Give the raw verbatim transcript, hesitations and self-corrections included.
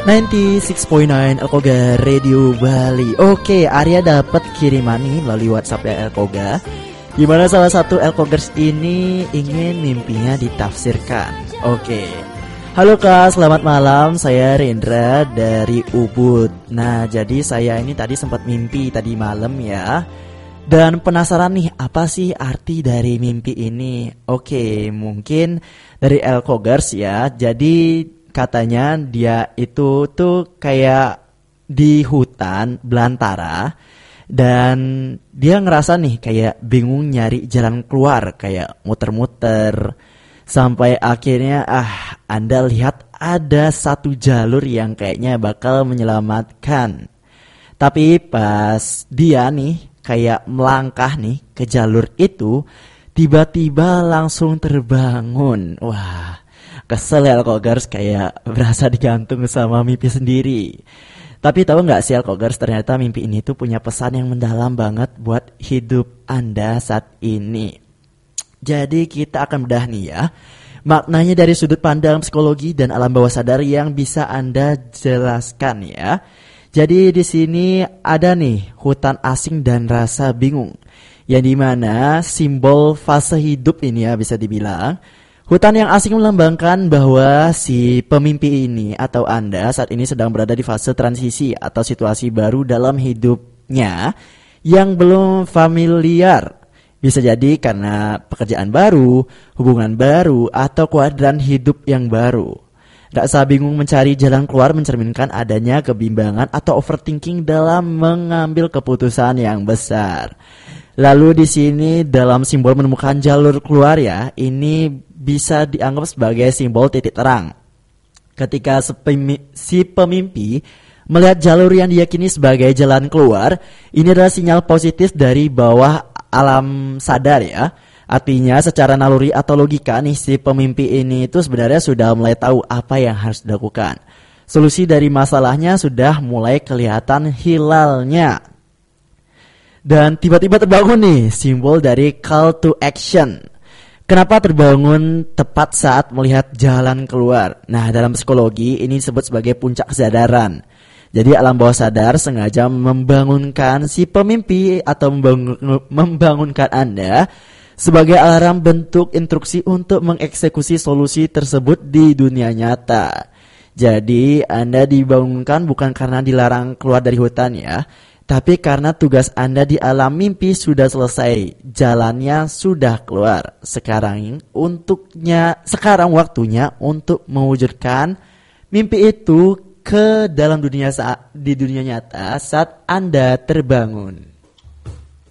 sembilan puluh enam koma sembilan Elkoga Radio Bali. Oke, Arya dapat kiriman nih melalui WhatsApp ya Elkoga. Gimana salah satu Elkogers ini ingin mimpinya ditafsirkan. Oke. Halo Kak, selamat malam. Saya Rendra dari Ubud. Nah, jadi saya ini tadi sempat mimpi tadi malam ya. Dan penasaran nih, apa sih arti dari mimpi ini? Oke, mungkin dari Elkogers ya. Jadi katanya dia itu tuh kayak di hutan belantara dan dia ngerasa nih kayak bingung nyari jalan keluar, kayak muter-muter sampai akhirnya ah Anda lihat ada satu jalur yang kayaknya bakal menyelamatkan. Tapi pas dia nih kayak melangkah nih ke jalur itu, tiba-tiba langsung terbangun. Wah, kesel ya Elkogers, kayak berasa digantung sama mimpi sendiri. Tapi tahu nggak sih Elkogers, ternyata mimpi ini tuh punya pesan yang mendalam banget buat hidup Anda saat ini. Jadi kita akan bedah nih ya, maknanya dari sudut pandang psikologi dan alam bawah sadar yang bisa Anda jelaskan ya. Jadi di sini ada nih hutan asing dan rasa bingung, yang dimana simbol fase hidup ini ya bisa dibilang. Hutan yang asing melambangkan bahwa si pemimpi ini atau Anda saat ini sedang berada di fase transisi atau situasi baru dalam hidupnya yang belum familiar. Bisa jadi karena pekerjaan baru, hubungan baru, atau kuadran hidup yang baru. Rasa bingung mencari jalan keluar mencerminkan adanya kebimbangan atau overthinking dalam mengambil keputusan yang besar. Lalu di sini dalam simbol menemukan jalur keluar ya, ini bisa dianggap sebagai simbol titik terang. Ketika si pemimpi melihat jalur yang diyakini sebagai jalan keluar, ini adalah sinyal positif dari bawah alam sadar ya. Artinya secara naluri atau logika nih si pemimpi ini itu sebenarnya sudah mulai tahu apa yang harus dilakukan. Solusi dari masalahnya sudah mulai kelihatan hilalnya. Dan tiba-tiba terbangun nih simbol dari call to action. Kenapa terbangun tepat saat melihat jalan keluar? Nah, dalam psikologi ini disebut sebagai puncak kesadaran. Jadi alam bawah sadar sengaja membangunkan si pemimpi atau membangun, membangunkan Anda sebagai alarm bentuk instruksi untuk mengeksekusi solusi tersebut di dunia nyata. Jadi Anda dibangunkan bukan karena dilarang keluar dari hutan ya, tapi karena tugas Anda di alam mimpi sudah selesai, jalannya sudah keluar. Sekarang untuknya, sekarang waktunya untuk mewujudkan mimpi itu ke dalam dunia saat di dunia nyata saat Anda terbangun.